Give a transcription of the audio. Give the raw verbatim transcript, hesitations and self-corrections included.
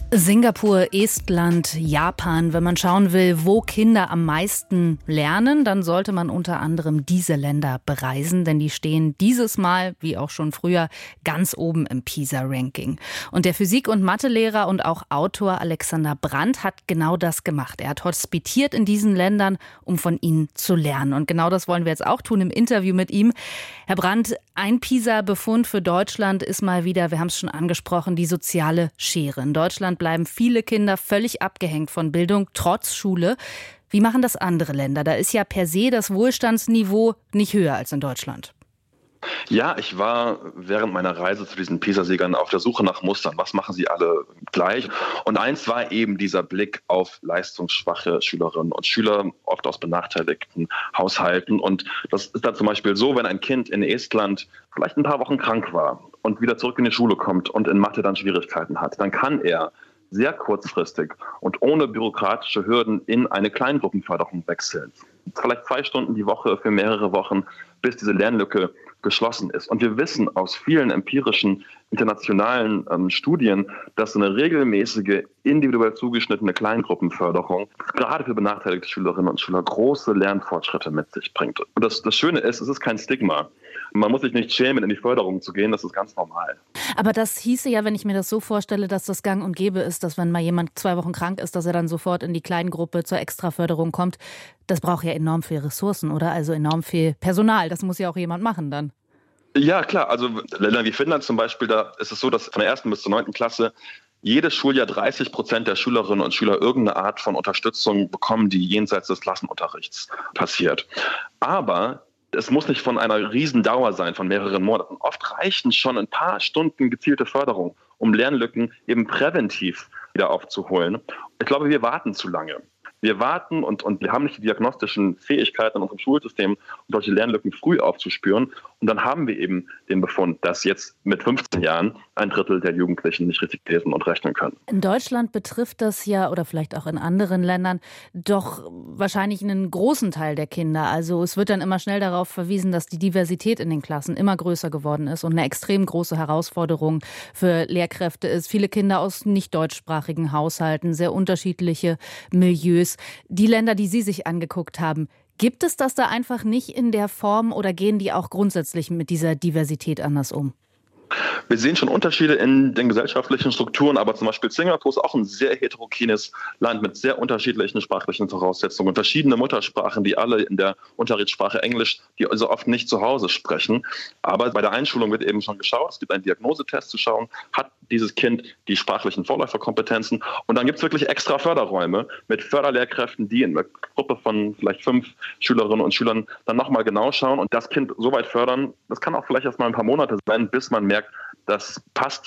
Singapur, Estland, Japan. Wenn man schauen will, wo Kinder am meisten lernen, dann sollte man unter anderem diese Länder bereisen, denn die stehen dieses Mal, wie auch schon früher, ganz oben im PISA-Ranking. Und der Physik- und Mathelehrer und auch Autor Alexander Brandt hat genau das gemacht. Er hat hospitiert in diesen Ländern, um von ihnen zu lernen. Und genau das wollen wir jetzt auch tun im Interview mit ihm. Herr Brandt, ein PISA-Befund für Deutschland ist mal wieder, wir haben es schon angesprochen, die soziale Schere. In Deutschland bleiben viele Kinder völlig abgehängt von Bildung, trotz Schule. Wie machen das andere Länder? Da ist ja per se das Wohlstandsniveau nicht höher als in Deutschland. Ja, ich war während meiner Reise zu diesen PISA-Siegern auf der Suche nach Mustern. Was machen sie alle gleich? Und eins war eben dieser Blick auf leistungsschwache Schülerinnen und Schüler, oft aus benachteiligten Haushalten. Und das ist dann zum Beispiel so, wenn ein Kind in Estland vielleicht ein paar Wochen krank war und wieder zurück in die Schule kommt und in Mathe dann Schwierigkeiten hat, dann kann er sehr kurzfristig und ohne bürokratische Hürden in eine Kleingruppenförderung wechseln. Vielleicht zwei Stunden die Woche für mehrere Wochen, bis diese Lernlücke geschlossen ist. Und wir wissen aus vielen empirischen internationalen ähm, Studien, dass eine regelmäßige, individuell zugeschnittene Kleingruppenförderung gerade für benachteiligte Schülerinnen und Schüler große Lernfortschritte mit sich bringt. Und das, das Schöne ist, es ist kein Stigma. Man muss sich nicht schämen, in die Förderung zu gehen, das ist ganz normal. Aber das hieße ja, wenn ich mir das so vorstelle, dass das gang und gäbe ist, dass wenn mal jemand zwei Wochen krank ist, dass er dann sofort in die Kleingruppe zur Extraförderung kommt. Das braucht ja enorm viel Ressourcen, oder? Also enorm viel Personal. Das muss ja auch jemand machen dann. Ja, klar. Also Länder wie Finnland zum Beispiel, da ist es so, dass von der ersten bis zur neunten Klasse jedes Schuljahr dreißig Prozent der Schülerinnen und Schüler irgendeine Art von Unterstützung bekommen, die jenseits des Klassenunterrichts passiert. Aber es muss nicht von einer Riesendauer sein, von mehreren Monaten. Oft reichen schon ein paar Stunden gezielte Förderung, um Lernlücken eben präventiv wieder aufzuholen. Ich glaube, wir warten zu lange. Wir warten und, und wir haben nicht die diagnostischen Fähigkeiten in unserem Schulsystem, um solche Lernlücken früh aufzuspüren. Und dann haben wir eben den Befund, dass jetzt mit fünfzehn Jahren ein Drittel der Jugendlichen nicht richtig lesen und rechnen können. In Deutschland betrifft das ja, oder vielleicht auch in anderen Ländern, doch wahrscheinlich einen großen Teil der Kinder. Also es wird dann immer schnell darauf verwiesen, dass die Diversität in den Klassen immer größer geworden ist und eine extrem große Herausforderung für Lehrkräfte ist. Viele Kinder aus nicht deutschsprachigen Haushalten, sehr unterschiedliche Milieus. Die Länder, die Sie sich angeguckt haben, gibt es das da einfach nicht in der Form oder gehen die auch grundsätzlich mit dieser Diversität anders um? Wir sehen schon Unterschiede in den gesellschaftlichen Strukturen, aber zum Beispiel Singapur ist auch ein sehr heterogenes Land mit sehr unterschiedlichen sprachlichen Voraussetzungen. Verschiedene Muttersprachen, die alle in der Unterrichtssprache Englisch, die also oft nicht zu Hause sprechen. Aber bei der Einschulung wird eben schon geschaut, es gibt einen Diagnosetest zu schauen, hat dieses Kind die sprachlichen Vorläuferkompetenzen. Und dann gibt es wirklich extra Förderräume mit Förderlehrkräften, die in einer Gruppe von vielleicht fünf Schülerinnen und Schülern dann nochmal genau schauen und das Kind so weit fördern. Das kann auch vielleicht erst mal ein paar Monate sein, bis man merkt, das passt